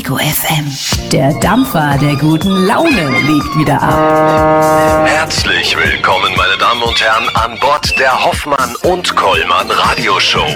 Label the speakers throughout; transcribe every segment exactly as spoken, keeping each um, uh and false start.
Speaker 1: Ego F M. Der Dampfer der guten Laune legt wieder ab.
Speaker 2: Herzlich willkommen, meine Damen und Herren, an Bord der Hoffmann und Kollmann Radioshow.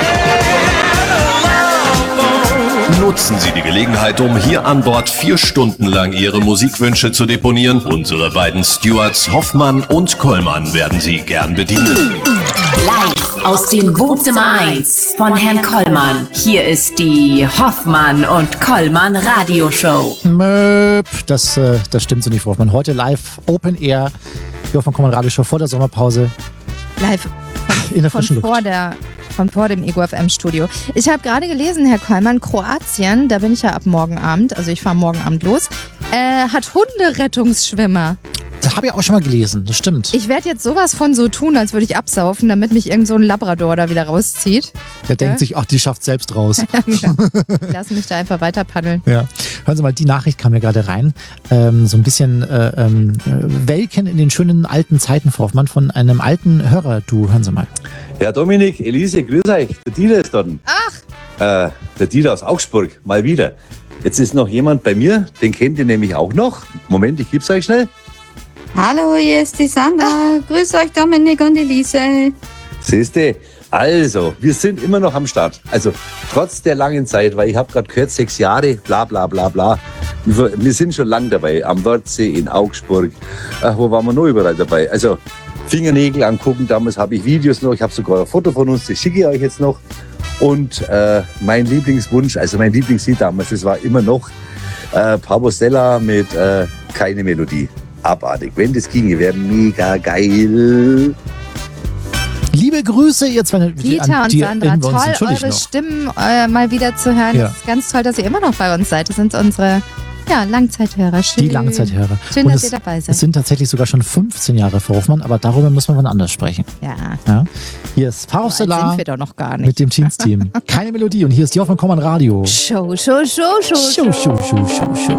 Speaker 2: Nutzen Sie die Gelegenheit, um hier an Bord vier Stunden lang Ihre Musikwünsche zu deponieren. Unsere beiden Stewards Hoffmann und Kollmann werden Sie gern bedienen.
Speaker 1: Live aus dem Wohnzimmer eins von Herrn Kollmann. Hier ist die Hoffmann und Kollmann Radioshow.
Speaker 3: Möp, das, äh, das stimmt so nicht, Frau Hoffmann. Heute live, Open Air, die Hoffmann Kollmann Radioshow vor der Sommerpause.
Speaker 4: Live von,
Speaker 3: in der
Speaker 4: von,
Speaker 3: frischen Luft.
Speaker 4: vor der, von vor dem Ego F M Studio. Ich habe gerade gelesen, Herr Kollmann, Kroatien, da bin ich ja ab morgen Abend, also ich fahre morgen Abend los, äh, hat Hunderettungsschwimmer.
Speaker 3: Das habe ich auch schon mal gelesen, das stimmt.
Speaker 4: Ich werde jetzt sowas von so tun, als würde ich absaufen, damit mich irgend so ein Labrador da wieder rauszieht.
Speaker 3: Der ja? denkt sich, ach, die schafft selbst raus.
Speaker 4: Ja, lass mich da einfach weiter paddeln.
Speaker 3: Ja. Hören Sie mal, die Nachricht kam mir gerade rein. Ähm, so ein bisschen äh, ähm, Welken in den schönen alten Zeiten, Frau Hoffmann, von einem alten Hörer. Du, hören Sie mal.
Speaker 5: Ja, Dominik, Elise, grüß euch. Der Dieter ist dort.
Speaker 4: Ach!
Speaker 5: Äh, der Dieter aus Augsburg, mal wieder. Jetzt ist noch jemand bei mir, den kennt ihr nämlich auch noch. Moment, ich geb's euch schnell.
Speaker 6: Hallo, hier ist die Sandra. Grüß euch, Dominik und Elise.
Speaker 5: Siehste, also, wir sind immer noch am Start. Also, trotz der langen Zeit, weil ich habe gerade gehört, sechs Jahre, bla bla bla bla. Wir, wir sind schon lang dabei. Am Nordsee, in Augsburg. Ach, wo waren wir noch überall dabei? Also, Fingernägel angucken, damals habe ich Videos noch. Ich habe sogar ein Foto von uns, das schicke ich euch jetzt noch. Und äh, mein Lieblingswunsch, also mein Lieblingslied damals, das war immer noch äh, Pablo Stella mit äh, Keine Melodie. Abartig. Wenn das ginge, wäre mega geil.
Speaker 3: Liebe Grüße, ihr zwei.
Speaker 4: Dieter und Sandra, toll, eure
Speaker 3: noch.
Speaker 4: Stimmen äh, mal wieder zu hören.
Speaker 3: Ja.
Speaker 4: Es ist ganz toll, dass ihr immer noch bei uns seid. Das sind unsere ja, Langzeithörer. Schön.
Speaker 3: Die Langzeithörer.
Speaker 4: Schön,
Speaker 3: und
Speaker 4: dass
Speaker 3: es,
Speaker 4: ihr dabei seid.
Speaker 3: Es sind tatsächlich sogar schon fünfzehn Jahre, Frau Hoffmann, aber darüber müssen wir wann anders sprechen.
Speaker 4: Ja.
Speaker 3: ja. Hier ist Pablo Stella
Speaker 4: sind wir doch noch gar nicht.
Speaker 3: mit dem Teams-Team. Keine Melodie und hier ist die Hoffmann Kollmann Radio.
Speaker 4: Show, Show, Show, Show,
Speaker 3: Show, Show, Show, Show, Show.